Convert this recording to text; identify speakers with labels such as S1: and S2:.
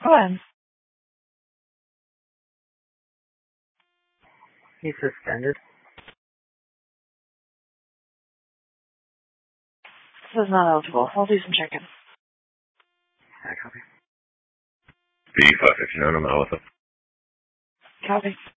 S1: Go ahead.
S2: He's suspended.
S1: This is not eligible. I'll do some checking.
S2: I copy.
S3: B559, I'm Alpha.
S1: Copy.